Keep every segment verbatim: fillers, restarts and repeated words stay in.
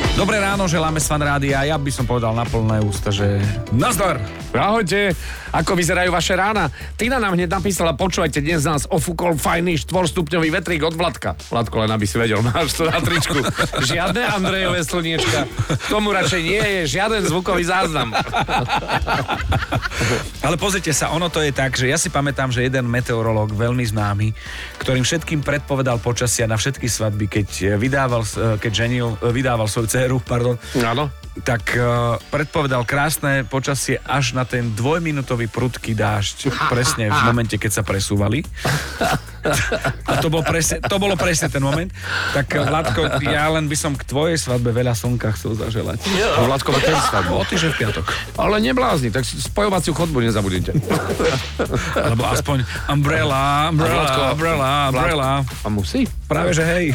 Dobré ráno, želáme z Fan Rádia. Ja by som povedal na plné ústa, že nazdar! Ahojte, ako vyzerajú vaše rána? Tina nám hneď napísala, počúvajte, dnes nás ofúkol fajný štvorstupňový vetrík od Vladka. Vladko, len aby si vedel, máš to na tričku. Žiadne Andrejové slniečka. K tomu radšej nie je žiaden zvukový záznam. Ale pozrite sa, ono to je tak, že ja si pamätám, že jeden meteorológ veľmi známy, ktorým všetkým predpovedal počasia na všetky svadby, keď vydával, keď ženil, vydával svoju dceru, pardon. Áno. Tak uh, predpovedal krásne počasie až na ten dvojminútový prudký dážď, presne v momente, keď sa presúvali. A to bolo presne, to bolo presne ten moment. Tak Vladko, ja len by som k tvojej svadbe veľa slnka chcel zaželať. A Vladko, má kedy svadbu? O týždeň v piatok. Ale neblázni, tak spojovaciu chodbu nezabudnite. Alebo aspoň umbrella, umbrella, Vladko, umbrella, umbrella. A musí? Práve, že hej.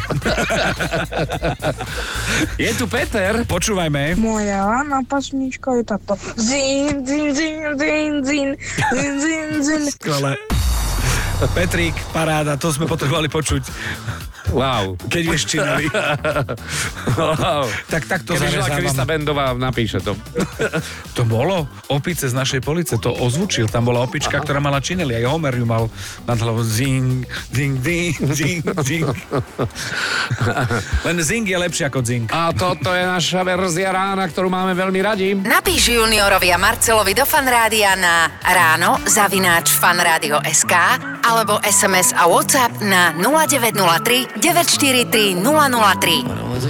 Je tu Peter. Počúvajme. Moja Anna pasnička je táto. Zin, zin, zin, zin, zin, zin, zin, zin. Skvelé. Petrík, paráda, to sme potrebovali počuť. Wow. Keď vieš činali. Wow. Tak takto Keby žila Krista zarezávam. Bendová, napíše to. To bolo opice z našej police, to ozvučil. Tam bola opička, ktorá mala čineli. Aj Homer ju mal nad hlavou zing, ding, ding, ding, ding. Len zing je lepšie ako zing. A toto je naša verzia rána, ktorú máme veľmi radi. Napíš juniorovi a Marcelovi do Fanrádia na ráno zavináč fanradio bodka es ká alebo es em es a WhatsApp na nula deväť nula tri deväť štyri tri nula nula tri.